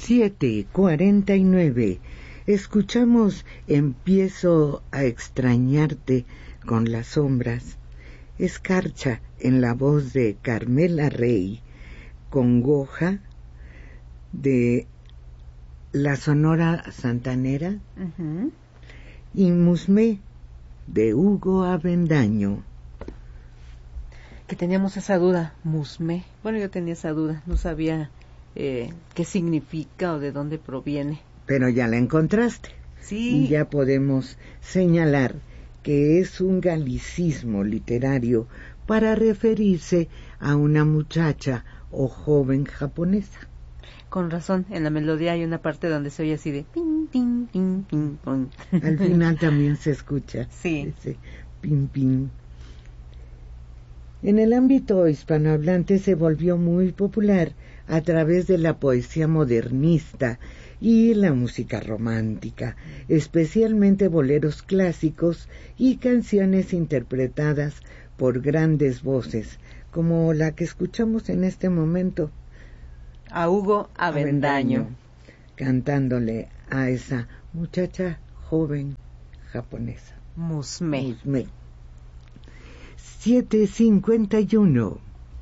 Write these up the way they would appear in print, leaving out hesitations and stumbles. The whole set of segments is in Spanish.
7:49. Escuchamos Empiezo a extrañarte con las sombras. Escarcha en la voz de Carmela Rey, Congoja de la Sonora Santanera, y Musmé de Hugo Avendaño. Que teníamos esa duda, Musmé. Bueno, yo tenía esa duda, no sabía qué significa o de dónde proviene. Pero ya la encontraste. Sí. Y ya podemos señalar que es un galicismo literario para referirse a una muchacha o joven japonesa. Con razón, en la melodía hay una parte donde se oye así de ping, ping, ping, ping, ping. Al final también se escucha sí. Ese ping, ping. En el ámbito hispanohablante se volvió muy popular a través de la poesía modernista y la música romántica, especialmente boleros clásicos y canciones interpretadas por grandes voces, como la que escuchamos en este momento. A Hugo Avendaño, cantándole a esa muchacha joven japonesa. Musmé. 7:51.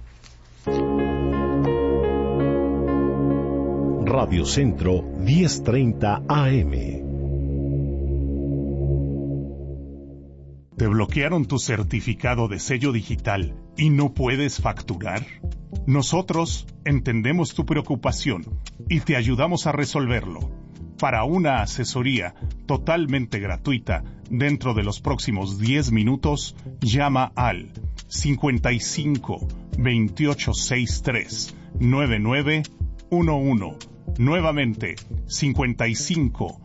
Radio Centro 1030 AM. ¿Te bloquearon tu certificado de sello digital y no puedes facturar? Nosotros entendemos tu preocupación y te ayudamos a resolverlo. Para una asesoría totalmente gratuita, dentro de los próximos 10 minutos, llama al 55 2863 9911. Nuevamente, 55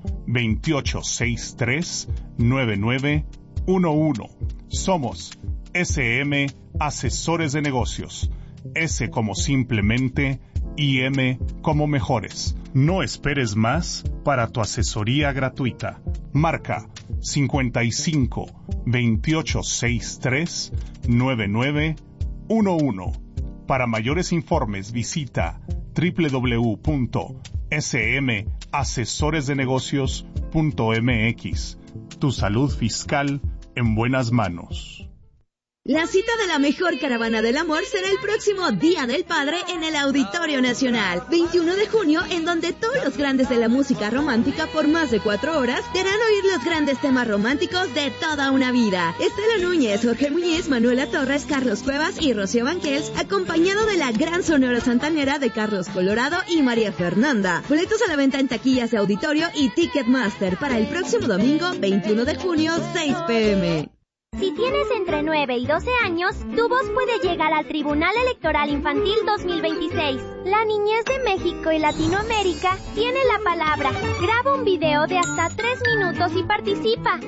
2863 9911. Somos SM Asesores de Negocios. S como simplemente y M como mejores. No esperes más para tu asesoría gratuita. Marca 55 2863 9911. Para mayores informes visita www.smasesoresdenegocios.mx. Tu salud fiscal en buenas manos. La cita de la mejor caravana del amor será el próximo Día del Padre en el Auditorio Nacional, 21 de junio, en donde todos los grandes de la música romántica por más de 4 horas te harán oír los grandes temas románticos de toda una vida. Estela Núñez, Jorge Muñiz, Manuela Torres, Carlos Cuevas y Rocío Banquels, acompañado de la gran Sonora Santanera de Carlos Colorado y María Fernanda. Boletos a la venta en taquillas de auditorio y Ticketmaster para el próximo domingo, 21 de junio, 6 p.m. Si tienes entre 9 y 12 años, tu voz puede llegar al Tribunal Electoral Infantil 2026. La niñez de México y Latinoamérica tiene la palabra. Graba un video de hasta 3 minutos y participa.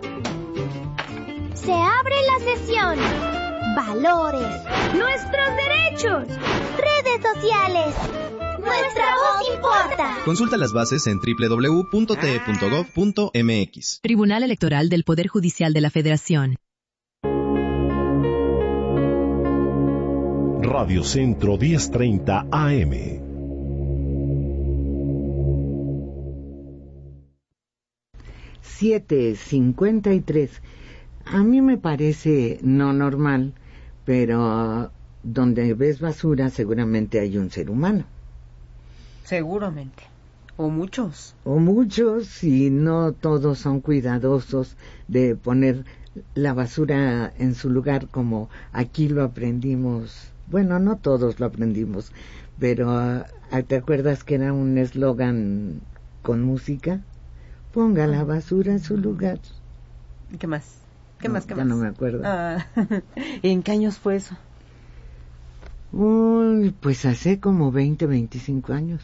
Se abre la sesión. Valores. Nuestros derechos. Redes sociales. Nuestra voz importa. Consulta las bases en www.te.gov.mx. Tribunal Electoral del Poder Judicial de la Federación. Radio Centro 1030 AM. $7.53. A mí me parece no normal, pero donde ves basura seguramente hay un ser humano. Seguramente. O muchos. O muchos, y no todos son cuidadosos de poner la basura en su lugar, como aquí lo aprendimos. Bueno, no todos lo aprendimos, pero ¿te acuerdas que era un eslogan con música? Ponga la basura en su lugar. ¿Qué más? ¿Qué No, más? ya no me acuerdo. ¿En qué años fue eso? Uy, pues hace como 20, 25 años.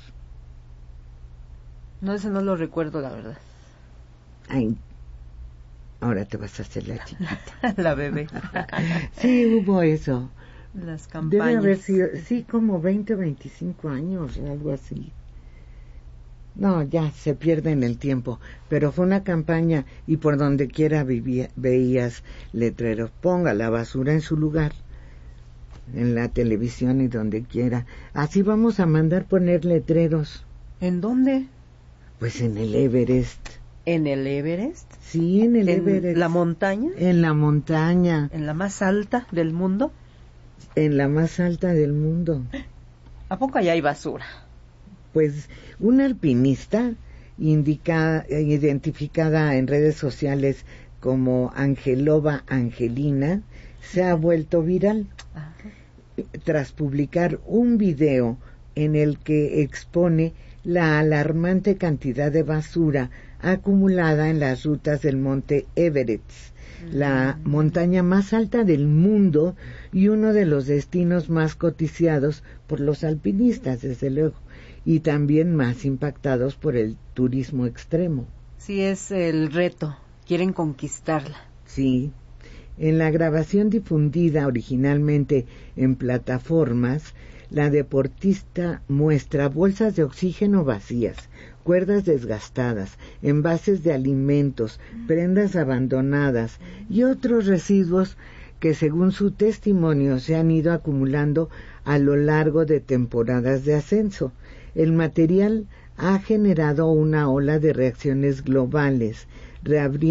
No, eso no lo recuerdo, la verdad. Ay, ahora te vas a hacer la chiquita. La bebé. Sí, hubo eso. Las campañas. Debe haber sido, sí, como 20, 25 años, algo así. No, ya se pierde en el tiempo, pero fue una campaña y por donde quiera veías letreros. Ponga la basura en su lugar, en la televisión y donde quiera. Así vamos a mandar poner letreros. ¿En dónde? Pues en el Everest. ¿En el Everest? Sí, en el Everest. ¿En la montaña? En la montaña. ¿En la más alta del mundo? En la más alta del mundo. ¿A poco allá hay basura? Pues un alpinista identificada en redes sociales como Angelova Angelina se ha vuelto viral. Ajá. Tras publicar un video en el que expone la alarmante cantidad de basura acumulada en las rutas del monte Everest, la montaña más alta del mundo y uno de los destinos más codiciados por los alpinistas, desde luego, y también más impactados por el turismo extremo. Sí, es el reto, quieren conquistarla. Sí. En la grabación difundida originalmente en plataformas, la deportista muestra bolsas de oxígeno vacías, cuerdas desgastadas, envases de alimentos, prendas abandonadas y otros residuos que, según su testimonio, se han ido acumulando a lo largo de temporadas de ascenso. El material ha generado una ola de reacciones globales, reabriendo